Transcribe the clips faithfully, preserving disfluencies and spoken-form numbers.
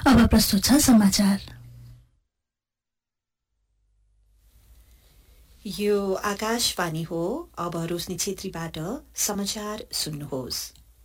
अब प्रस्तुत छ समाचार। यो आकाशवाणी हो। अब रोशनी छेत्रीबाट समाचार सुन्नुहोस्।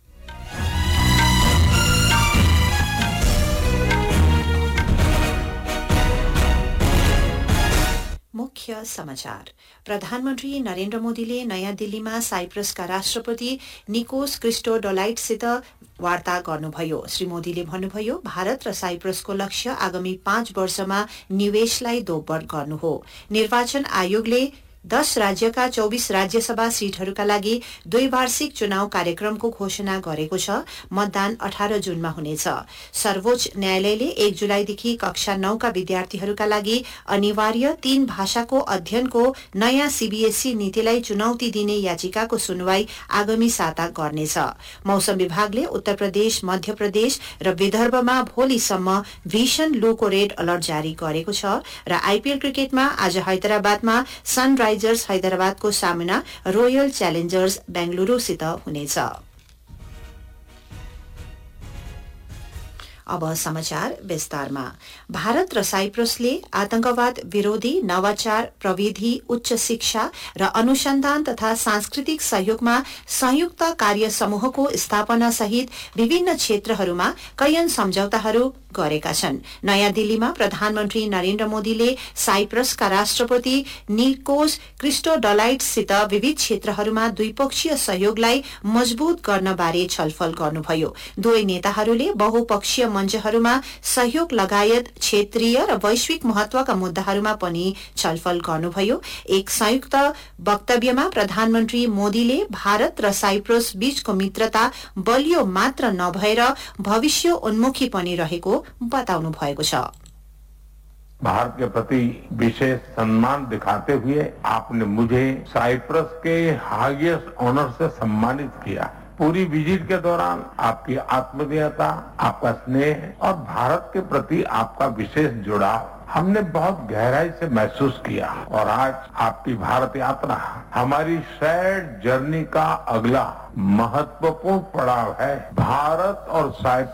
मुख्य समाचार। प्रधानमन्त्री नरेन्द्र मोदीले नयाँ दिल्लीमा साइप्रसका राष्ट्रपति निकोस क्रिस्टोडोलाइटसित वार्ता गर्नुभयो। श्री मोदीले भन्नुभयो, भारत र साइप्रसको लक्ष्य आगामी पाँच वर्षमा निवेशलाई दोब्बर गर्नु हो। निर्वाचन आयोगले दस राज्यका चौबीस राज्यसभा सीटहरूका लागि द्वैवार्षिक चुनाव कार्यक्रमको घोषणा गरेको छ। मतदान अठार जुनमा हुनेछ। सर्वोच्च न्यायालयले एक जुलाईदेखि कक्षा नौका विद्यार्थीहरूका लागि अनिवार्य तीन भाषाको अध्ययनको नयाँ सीबीएसई नीतिलाई चुनौती दिने याचिकाको सुनवाई आगामी साता गर्नेछ। मौसम विभागले उत्तर प्रदेश, मध्य प्रदेश र विदर्भमा भोलिसम्म भीषण लूको रेड अलर्ट जारी गरेको छ र आईपीएल क्रिकेटमा आज हैदराबादमा सनराइजर्स हैदराबादको सामना रोयल च्यालेन्जर्स बेंगलुरुसित हुनेछ। अब समाचार विस्तारमा। भारत र साइप्रसले आतंकवाद विरोधी नवाचार, प्रविधि, उच्च शिक्षा र अनुसन्धान तथा सांस्कृतिक सहयोगमा संयुक्त कार्य समूहको स्थापना सहित विभिन्न क्षेत्रहरूमा कैयन सम्झौताहरू गरेका छन्। नयाँ दिल्लीमा प्रधानमन्त्री नरेन्द्र मोदीले साइप्रसका राष्ट्रपति निकोस क्रिस्टोडोलाइटसित विविध क्षेत्रहरूमा द्विपक्षीय सहयोगलाई मजबूत गर्न बारे छलफल गर्नुभयो। दुवै नेताहरूले बहुपक्षीय मञ्चहरूमा सहयोग लगायत क्षेत्रीय र वैश्विक महत्वका मुद्दाहरूमा पनि छलफल गर्नुभयो। एक संयुक्त वक्तव्यमा प्रधानमन्त्री मोदीले भारत र साइप्रस बीचको मित्रता बलियो मात्र नभएर भविष्य उन्मुखी पनि रहेको बताउनु भएको छ। भारत के प्रति विशेष सम्मान दिखाते हुए आपने मुझे साइप्रस के हाईएस्ट ऑनर से सम्मानित किया। पूरी विजिट के दौरान आपकी आत्मीयता, आपका स्नेह और भारत के प्रति आपका विशेष जुड़ाव हमने बहुत गहराई से महसूस किया और आज आपकी भारत यात्रा हमारी शेयर्ड जर्नी का अगला महत्वपूर्ण पड़ाव है। भारत और साइप्रस